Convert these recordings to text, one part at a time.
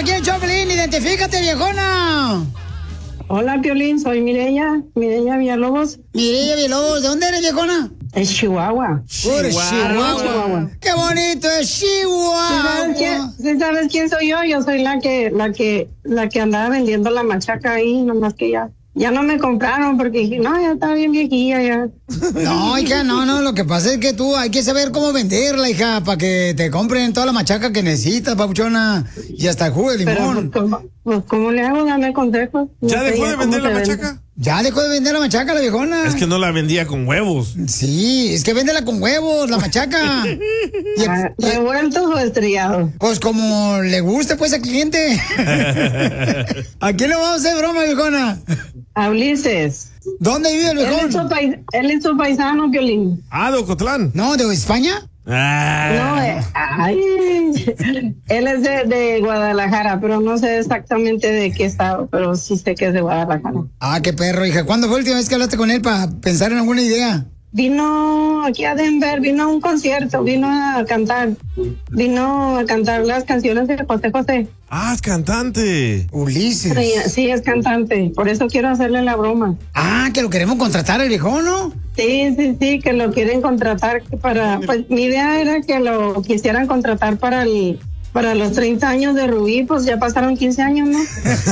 aquí en Choplin, identifícate, viejona. Hola, Piolín, soy Mireya Villalobos. Mireya Villalobos, ¿de dónde eres, viejona? Es Chihuahua. Chihuahua. ¡Qué bonito es Chihuahua! ¿Sabes quién soy yo? Yo soy la que andaba vendiendo la machaca ahí, nomás que ya no me compraron porque dije, no, ya está bien viejilla ya. No, hija, no, lo que pasa es que tú hay que saber cómo venderla, hija, para que te compren toda la machaca que necesitas, papuchona, y hasta el jugo de limón. Pero, ¿cómo le hago? Dame consejos. ¿Ya dejó de vender la machaca? Ya dejó de vender la machaca, la viejona. Es que no la vendía con huevos. Sí, es que véndela con huevos, la machaca. ¿Revueltos o estrellados? Pues como le guste, pues, al cliente. ¿A quién le vamos a hacer broma, viejona? A Ulises. ¿Dónde vive el viejón? Él es su paisano, Piolín. Ah, de Ocotlán. No, ¿de España? No, él es de Guadalajara, pero no sé exactamente de qué estado, pero sí sé que es de Guadalajara. Ah, qué perro, hija. ¿Cuándo fue la última vez que hablaste con él para pensar en alguna idea? Vino aquí a Denver, vino a un concierto, vino a cantar las canciones de José José. Ah, es cantante. Ulises. Sí, es cantante, por eso quiero hacerle la broma. Ah, que lo queremos contratar el viejón, ¿no? Sí, que lo quieren contratar pues mi idea era que lo quisieran contratar para los 30 años de Rubí, pues ya pasaron 15 años, ¿no?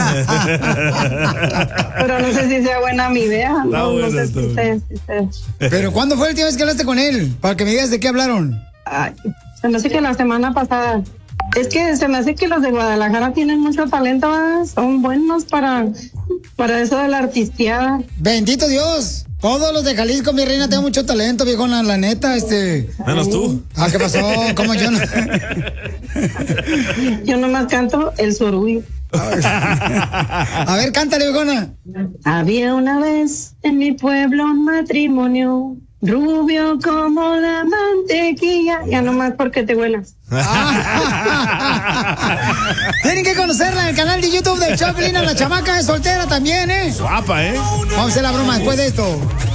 Pero no sé si sea buena mi idea. No sé si sé. Pero ¿cuándo fue la última vez que hablaste con él? Para que me digas de qué hablaron. Ay, se me hace que la semana pasada. Es que se me hace que los de Guadalajara tienen mucho talento, ¿eh? Son buenos para eso de la artisteada. Bendito Dios. Todos los de Jalisco, mi reina, tengo mucho talento, viejona, la neta, Menos tú. Ah, ¿qué pasó? ¿Cómo yo no? Yo nomás canto el surubí. A ver, cántale, viejona. Había una vez en mi pueblo un matrimonio, rubio como la mantequilla. Ya nomás porque te huelas. Tienen que conocerla en el canal de YouTube de Choplin, a la chamaca es soltera también, ¿eh? Guapa, ¿eh? Vamos a hacer la broma después de esto.